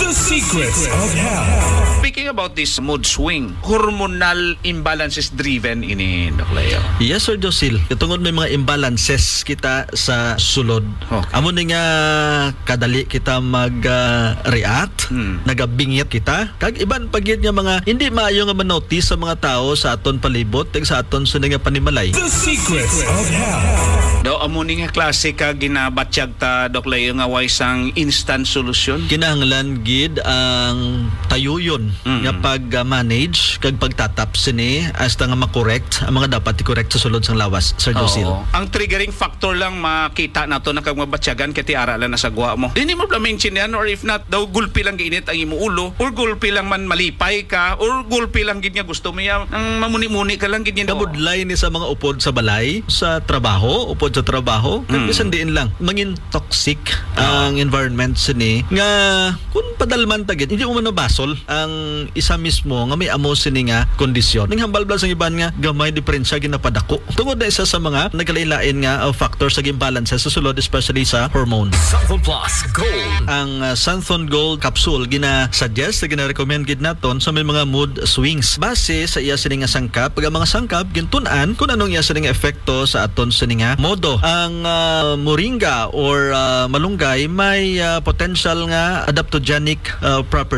The Secrets of Health. Speaking about this mood swing, hormonal imbalances driven ini, Doc Leo. Yes, Sir Josil. Tungod may mga imbalances kita sa sulod. Okay. Amo ni nga kadali kita mag-react, nagabingit kita. Kag iban pagyud nga mga hindi maayo nga manotice sa mga tao sa aton palibot, tig sa aton sa nga panimalay. The Secrets of Health. Daw amo ni nga klase ka ginabatsyag ta, Doc Leo, nga way sang instant solution. Kinahanglan gid ang tayuyon nga pag-manage kag pagtatap sini hasta nga makorekt ang mga dapat i-correct sa sulod sang lawas, Sir Josil. Oo. Ang triggering factor lang makita nato na kag mabatsyagan kati aralan na sa gwa mo. Dili mo bla mention yan, or if not daw gulpi lang giinit ang imo ulo, or gulpi lang man malipay ka, or gulpi lang gid nga gusto mo ya ang mamuni-muni ka lang gid niya. Kabudlay ni sa mga upod sa balay, sa trabaho, upod sa trabaho, kag bisan diin lang mangin toxic ang environment sini nga kun padalman ta gid hindi mo manabasol ang isa mismo nga may amo sini nga kondisyon. Ning hambal blas ang iban nga gamay diferensya ginapadako. Tungod na isa sa mga nagkalain nga factors sa imbalance sa sulod, especially sa hormone. Santhon Plus Gold. Ang Santhon Gold capsule gina-suggest, gina-recommend gid naton sa may mga mood swings base sa iya sini nga sangkap. Pag ang mga sangkap gintun-an kung anong iya sini nga epekto sa aton sini nga modo. Ang moringa or malunggay may potential nga adaptogenic property